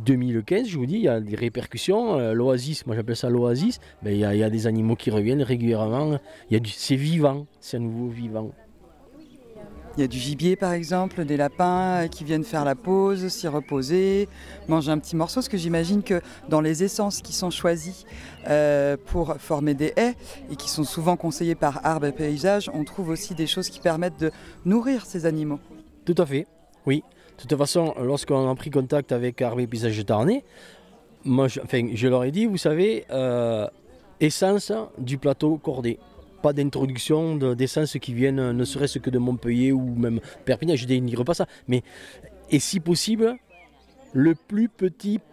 2015, je vous dis, il y a des répercussions. L'oasis, moi j'appelle ça l'oasis, mais il y a des animaux qui reviennent régulièrement. C'est vivant, c'est à nouveau vivant. Il y a du gibier par exemple, des lapins qui viennent faire la pause, s'y reposer, manger un petit morceau, parce que j'imagine que dans les essences qui sont choisies pour former des haies et qui sont souvent conseillées par Arbres et Paysages, on trouve aussi des choses qui permettent de nourrir ces animaux. Tout à fait, oui. De toute façon, lorsqu'on a pris contact avec Arbres et Paysages Tarnais, moi je leur ai dit, vous savez, essence du plateau cordé. Pas d'introduction d'essences qui viennent ne serait-ce que de Montpellier ou même Perpignan, je ne dénigre pas ça. Mais, et si possible, le plus petit